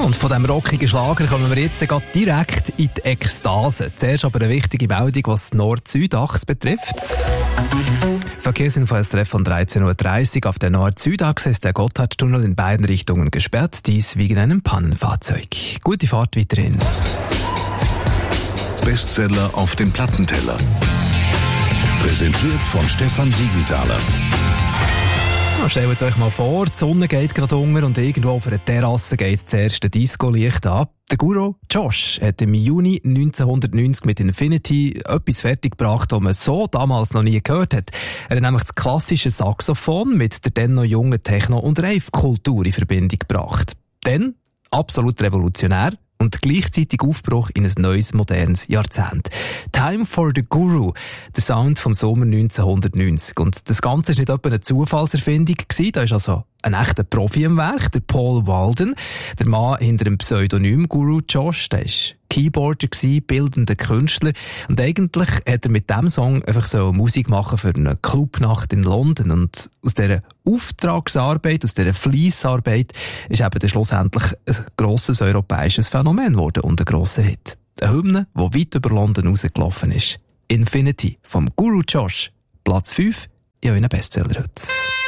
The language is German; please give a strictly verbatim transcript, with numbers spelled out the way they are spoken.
Und von diesem rockigen Schlager kommen wir jetzt direkt in die Ekstase. Zuerst aber eine wichtige Meldung, was die Nord-Süd-Achse betrifft. Verkehrsinfo ist Treff von dreizehn Uhr dreißig. Auf der Nord-Süd-Achse ist der Gotthardtunnel in beiden Richtungen gesperrt. Dies wegen einem Pannenfahrzeug. Gute Fahrt weiterhin. Bestseller auf dem Plattenteller. Präsentiert von Stefan Siegenthaler. Ja, stellt euch mal vor, die Sonne geht gerade unter und irgendwo auf einer Terrasse geht das erste Disco-Licht ab. Der Guru Josh hat im Juni neunzehnhundertneunzig mit Infinity etwas fertiggebracht, das man so damals noch nie gehört hat. Er hat nämlich das klassische Saxophon mit der dann noch jungen Techno- und Rave-Kultur in Verbindung gebracht. Dann absolut revolutionär und gleichzeitig Aufbruch in ein neues, modernes Jahrzehnt. Time for the Guru, der Sound vom Sommer neunzehnhundertneunzig. Und das Ganze war nicht etwa eine Zufallserfindung gewesen. Da ist also ein echter Profi im Werk, der Paul Walden, der Mann hinter dem Pseudonym Guru Josh. Der war Keyboarder gewesen, bildender Künstler. Und eigentlich hat er mit diesem Song einfach so Musik machen für eine Clubnacht in London. Und aus dieser Auftragsarbeit, aus dieser Fleissarbeit ist eben dann schlussendlich ein grosses europäisches Phänomen geworden und ein grosser Hit. Eine Hymne, die weit über London rausgelaufen ist. Infinity vom Guru Josh. Platz fünf in euren Bestseller heute.